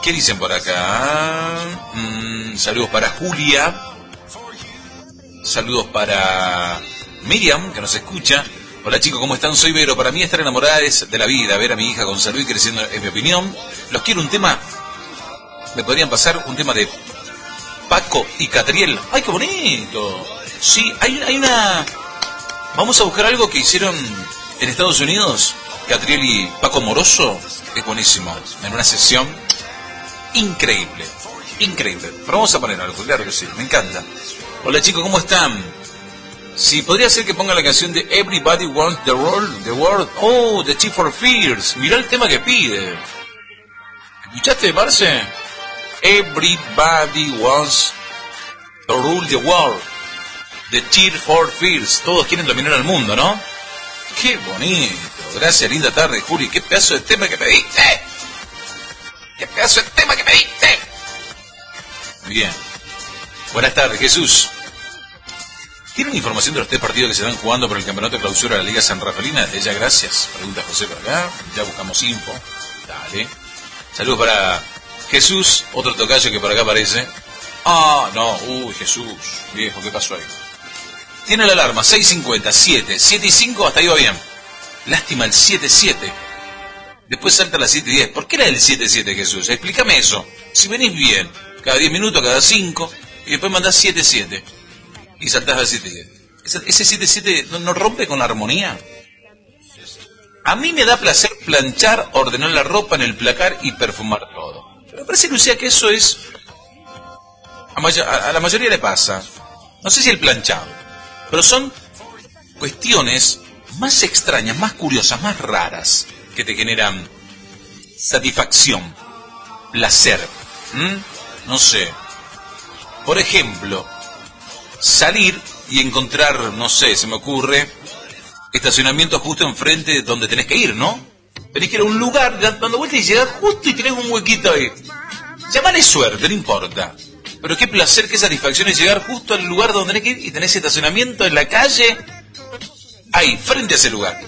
¿Qué dicen por acá? Saludos para Julia. Saludos para Miriam, que nos escucha. Hola chicos, ¿cómo están? Soy Vero. Para mí estar enamorada es de la vida. Ver a mi hija con salud y creciendo es mi opinión. Los quiero un tema. ¿Me podrían pasar un tema de Paco y Catriel? ¡Ay, qué bonito! Sí, hay una... Vamos a buscar algo que hicieron en Estados Unidos, Catriel y Paco Moroso. Es buenísimo. En una sesión increíble. Increíble. Pero vamos a poner algo, claro que sí. Me encanta. Hola chicos, ¿cómo están? Sí, podría ser que ponga la canción de Everybody Wants the World. Oh, The Tears for Fears. Mirá el tema que pide. ¿Escuchaste, Marce? Everybody Wants to Rule the World. The Tears for Fears. Todos quieren dominar el mundo, ¿no? Qué bonito. Gracias, linda tarde, Juli. Qué pedazo de tema que pediste. Qué pedazo de tema que pediste. Bien. Buenas tardes, Jesús. ¿Tienen información de los 3 partidos que se están jugando por el campeonato de clausura de la Liga San Rafaelina? Desde ya, gracias. Pregunta José por acá. Ya buscamos info. Dale. Saludos para Jesús, otro tocayo que por acá aparece. Ah, no. Uy, Jesús. Viejo, ¿qué pasó ahí? Tiene la alarma. 6:50, 7 y 5, hasta ahí va bien. Lástima el 7-7. Después salta la 7-10. ¿Por qué era el 7-7, Jesús? Explícame eso. Si venís bien, cada 10 minutos, cada 5, y después mandás 7-7. Y saltás al 7-10. ¿Ese 7-7 no rompe con la armonía? A mí me da placer planchar, ordenar la ropa en el placar y perfumar todo. Pero me parece, Lucía, que eso es... A la mayoría le pasa. No sé si el planchado. Pero son cuestiones más extrañas, más curiosas, más raras, que te generan satisfacción, placer. No sé. Por ejemplo, salir y encontrar, no sé, se me ocurre, estacionamiento justo enfrente de donde tenés que ir, ¿no? Tenés que ir a un lugar dando vueltas y llegar justo y tenés un huequito ahí. Llámale suerte, no importa. Pero qué placer, qué satisfacción es llegar justo al lugar donde tenés que ir y tenés estacionamiento en la calle, ahí, frente a ese lugar.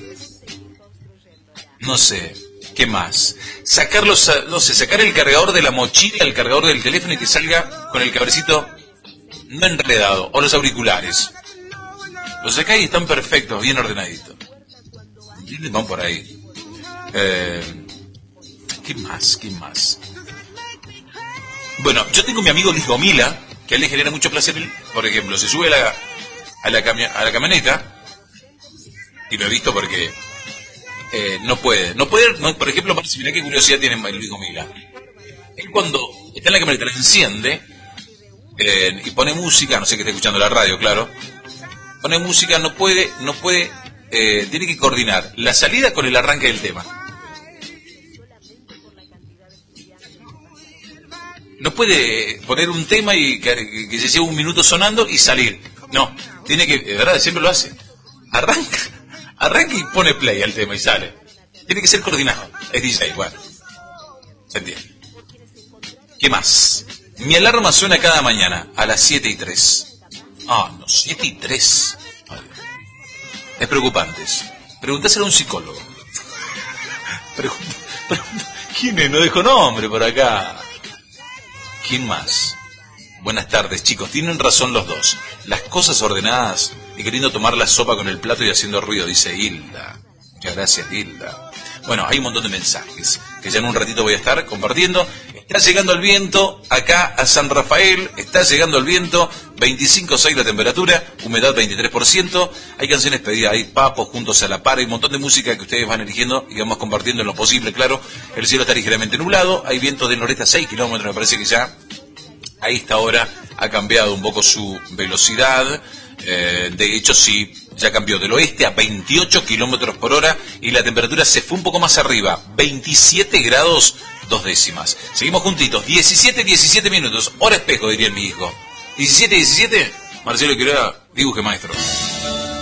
No sé, ¿qué más? Sacar el cargador de la mochila, el cargador del teléfono y que salga con el cabrecito no enredado, o los auriculares. Los sacáis y están perfectos, bien ordenaditos. Van por ahí. ¿Qué más? Bueno, yo tengo mi amigo Luis Gomila, que a él le genera mucho placer. Por ejemplo, se sube a la camioneta, y lo he visto porque no puede, por ejemplo, mirá qué curiosidad tiene Luis Gomila. Él cuando está en la camioneta la enciende y pone música, no sé qué está escuchando la radio, claro. Pone música, no puede, tiene que coordinar la salida con el arranque del tema. No puede poner un tema y que se lleve un minuto sonando y salir. No, tiene que, de verdad, siempre lo hace. Arranca y pone play al tema y sale. Tiene que ser coordinado. Es DJ, bueno. Se entiende. ¿Qué más? Mi alarma suena cada mañana a las 7:03. Ah, no, 7:03. Es preocupante. Preguntáselo a un psicólogo. ¿Quién es? No dejó nombre por acá. ¿Quién más? Buenas tardes, chicos. Tienen razón los dos. Las cosas ordenadas y queriendo tomar la sopa con el plato y haciendo ruido, dice Hilda. Muchas gracias, Hilda. Bueno, hay un montón de mensajes que ya en un ratito voy a estar compartiendo. Está llegando el viento acá a San Rafael. Está llegando el viento. 25,6 la temperatura. Humedad 23%. Hay canciones pedidas. Hay papos juntos a la par. Hay un montón de música que ustedes van eligiendo y vamos compartiendo en lo posible, claro. El cielo está ligeramente nublado. Hay viento del noreste a 6 kilómetros. Me parece que ya a esta hora ha cambiado un poco su velocidad. De hecho, sí, ya cambió del oeste a 28 kilómetros por hora y la temperatura se fue un poco más arriba, 27 grados 2 décimas. Seguimos juntitos, 17 minutos, hora espejo, diría mi hijo. 17, Marcelo Quiroga, dibuje maestro.